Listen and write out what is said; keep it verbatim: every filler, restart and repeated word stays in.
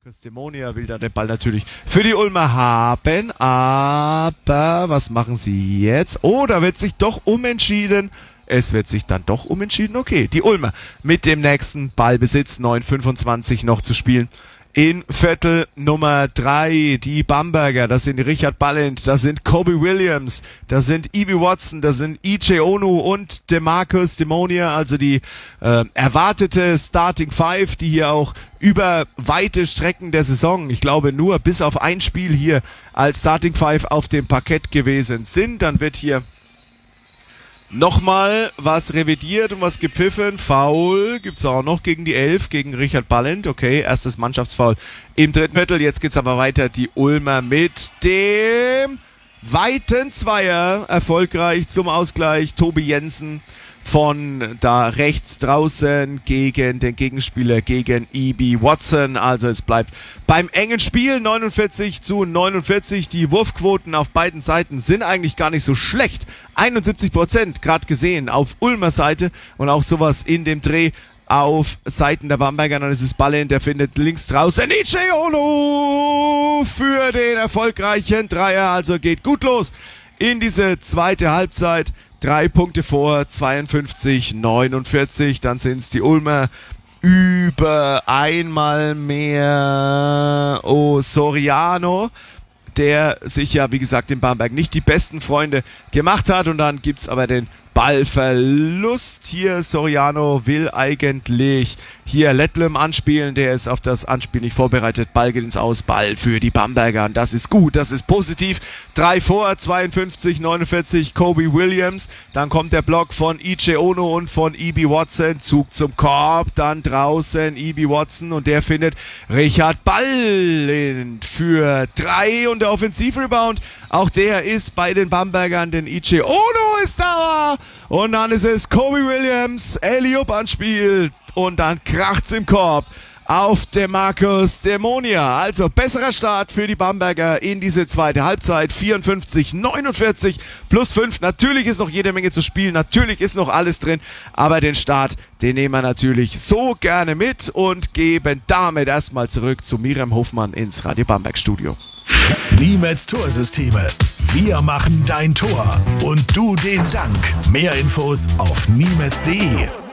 Demonia will da den Ball natürlich für die Ulmer haben, aber was machen sie jetzt? Oh, da wird sich doch umentschieden. Es wird sich dann doch umentschieden. Okay, die Ulmer mit dem nächsten Ballbesitz, neun fünfundzwanzig noch zu spielen. In Viertel Nummer drei, die Bamberger, das sind Richard Ballint, das sind Kobe Williams, das sind Ibi Watson, das sind I J Onu und DeMarcus Demonia, also die äh, erwartete Starting Five, die hier auch über weite Strecken der Saison, ich glaube nur bis auf ein Spiel hier als Starting Five auf dem Parkett gewesen sind. Dann wird hier nochmal was revidiert und was gepfiffen. Foul gibt's auch noch gegen die Elf, gegen Richard Ballint. Okay, erstes Mannschaftsfoul im dritten Viertel. Jetzt geht's aber weiter. Die Ulmer mit dem weiten Zweier erfolgreich zum Ausgleich. Tobi Jensen von da rechts draußen gegen den Gegenspieler, gegen Ibi Watson. Also es bleibt beim engen Spiel neunundvierzig zu neunundvierzig. Die Wurfquoten auf beiden Seiten sind eigentlich gar nicht so schlecht. einundsiebzig Prozent gerade gesehen auf Ulmer Seite und auch sowas in dem Dreh auf Seiten der Bamberger. Dann ist es Ballin, der findet links draußen I J Onu für den erfolgreichen Dreier. Also geht gut los in diese zweite Halbzeit. Drei Punkte vor, zweiundfünfzig neunundvierzig. Dann sind es die Ulmer über einmal mehr oh, Soriano, der sich ja, wie gesagt, in Bamberg nicht die besten Freunde gemacht hat. Und dann gibt's aber den Ballverlust. Hier Soriano will eigentlich hier Lettlem anspielen. Der ist auf das Anspiel nicht vorbereitet. Ball geht ins Aus. Ball für die Bamberger. Und das ist gut. Das ist positiv. Drei vor, zweiundfünfzig neunundvierzig. Kobe Williams. Dann kommt der Block von I J Ono und von Ibi Watson. Zug zum Korb. Dann draußen Ibi Watson. Und der findet Richard Ballint für drei. Und der Offensivrebound, auch der ist bei den Bambergern. Denn I J Ono ist da. Und dann ist es Kobe Williams, Eliup anspielt und dann kracht's im Korb auf DeMarcus Demonia. Also besserer Start für die Bamberger in diese zweite Halbzeit. vierundfünfzig neunundvierzig plus fünf. Natürlich ist noch jede Menge zu spielen, natürlich ist noch alles drin, aber den Start, den nehmen wir natürlich so gerne mit und geben damit erstmal zurück zu Miriam Hofmann ins Radio Bamberg Studio. Niemets Torsysteme. Wir machen dein Tor und du den Dank. Mehr Infos auf niemets punkt de.